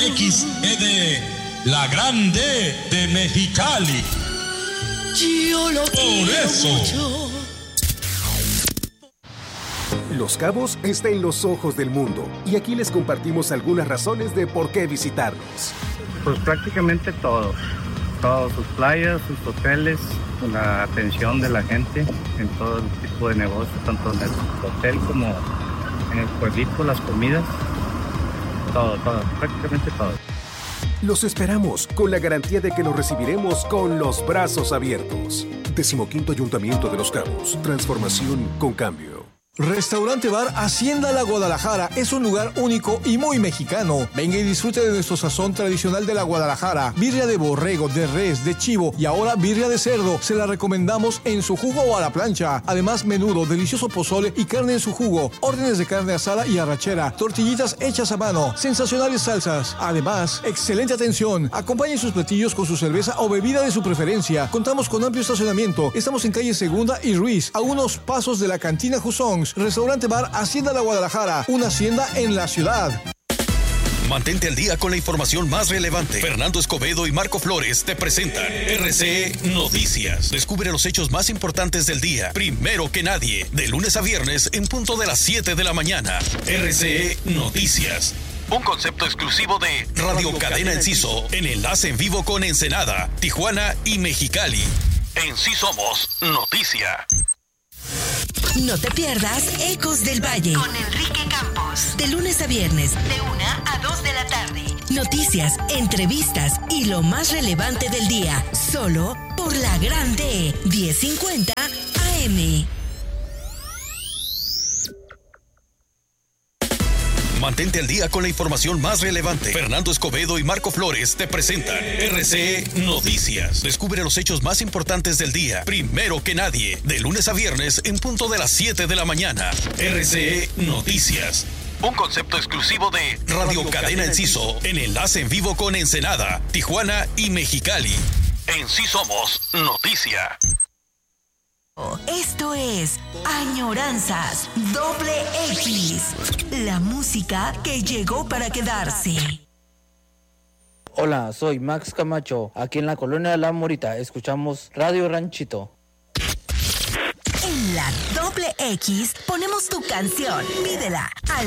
X es de la Grande de Mexicali. Yo lo Por eso. Mucho. Los Cabos está en los ojos del mundo y aquí les compartimos algunas razones de por qué visitarnos. Pues prácticamente todo. Todas sus playas, sus hoteles, la atención de la gente en todo tipo de negocios, tanto en el hotel como en el pueblito, las comidas, todo, prácticamente todo. Los esperamos con la garantía de que los recibiremos con los brazos abiertos. 15º Ayuntamiento de Los Cabos. Transformación con cambio. Restaurante Bar Hacienda La Guadalajara es un lugar único y muy mexicano. Venga y disfrute de nuestro sazón tradicional de la Guadalajara. Birria de borrego, de res, de chivo y ahora birria de cerdo. Se la recomendamos en su jugo o a la plancha. Además, menudo, delicioso pozole y carne en su jugo. Órdenes de carne asada y arrachera. Tortillitas hechas a mano. Sensacionales salsas. Además, excelente atención. Acompañe sus platillos con su cerveza o bebida de su preferencia. Contamos con amplio estacionamiento. Estamos en calle Segunda y Ruiz, a unos pasos de la cantina Jusón. Restaurante Bar Hacienda La Guadalajara, una hacienda en la ciudad. Mantente al día con la información más relevante. Fernando Escobedo y Marco Flores te presentan RCE Noticias. Descubre los hechos más importantes del día, primero que nadie, de lunes a viernes en punto de las 7 de la mañana. RCE Noticias. Un concepto exclusivo de Radio Cadena Enciso, en enlace en vivo con Ensenada, Tijuana y Mexicali. En sí somos noticia. No te pierdas Ecos del Valle con Enrique Campos. De lunes a viernes, de 1 a 2 de la tarde. Noticias, entrevistas y lo más relevante del día. Solo por la Grande 1050 AM. Mantente al día con la información más relevante. Fernando Escobedo y Marco Flores te presentan RCE Noticias. Descubre los hechos más importantes del día, primero que nadie, de lunes a viernes en punto de las 7 de la mañana. RCE Noticias. Un concepto exclusivo de Radio Cadena Enciso, en enlace en vivo con Ensenada, Tijuana y Mexicali. En sí somos noticia. Esto es Añoranzas XX, la música que llegó para quedarse. Hola, soy Max Camacho, aquí en la colonia de La Morita, escuchamos Radio Ranchito. En la X ponemos tu canción, pídela al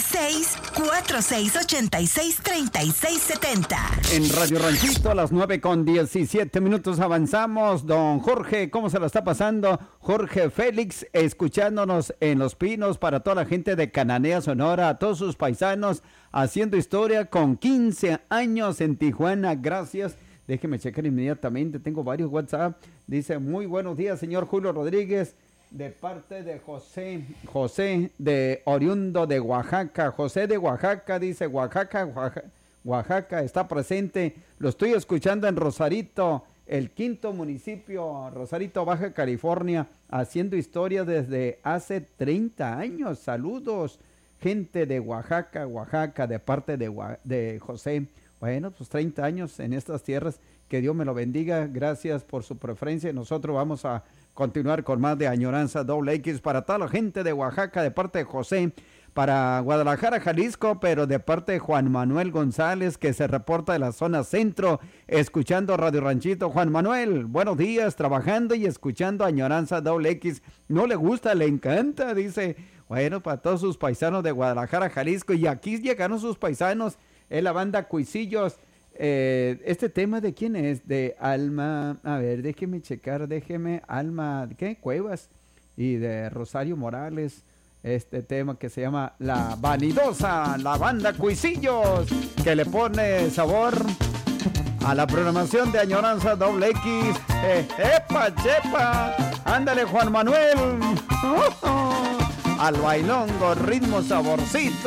66-4686-3670. En Radio Ranchito a las 9:17 avanzamos. Don Jorge, ¿cómo se la está pasando? Jorge Félix, escuchándonos en Los Pinos, para toda la gente de Cananea, Sonora, a todos sus paisanos, haciendo historia con 15 años en Tijuana. Gracias. Déjeme checar inmediatamente, tengo varios WhatsApp. Dice, muy buenos días, señor Julio Rodríguez, de parte de José de oriundo de Oaxaca. José de Oaxaca, dice, Oaxaca está presente. Lo estoy escuchando en Rosarito, el 5º municipio, Rosarito, Baja California, haciendo historia desde hace 30 años. Saludos, gente de Oaxaca, de parte de José. Bueno, pues 30 años en estas tierras, que Dios me lo bendiga, gracias por su preferencia. Nosotros vamos a continuar con más de Añoranza X para toda la gente de Oaxaca, de parte de José, para Guadalajara, Jalisco, pero de parte de Juan Manuel González, que se reporta de la zona centro, escuchando Radio Ranchito. Juan Manuel, buenos días, trabajando y escuchando Añoranza X. No le gusta, le encanta, dice. Bueno, para todos sus paisanos de Guadalajara, Jalisco, y aquí llegaron sus paisanos, es la banda Cuisillos. Este tema, ¿de quién es? De Alma, a ver, déjeme checar, Alma, ¿qué? Cuevas, y de Rosario Morales, este tema que se llama La Vanidosa, la banda Cuisillos, que le pone sabor a la programación de Añoranza X. ¡Epa, chepa! Ándale, Juan Manuel, al bailongo, ritmo, saborcito.